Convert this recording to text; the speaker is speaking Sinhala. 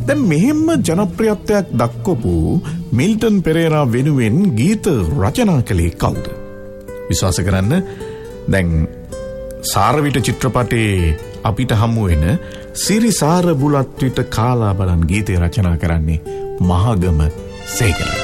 දැන් මෙහෙම ජනප්‍රියත්වයක් දක්වපු මිල්ටන් පෙරේරා වෙනුවෙන් ගීත රචනා කළේ කවුද? විශ්වාස කරන්න දැන් සාරවිට චිත්‍රපටයේ අපිට හමු වෙන සිරිසාර බුලත් විට කාලා බලන් ගීතය රචනා කරන්නේ මහගම සේකර.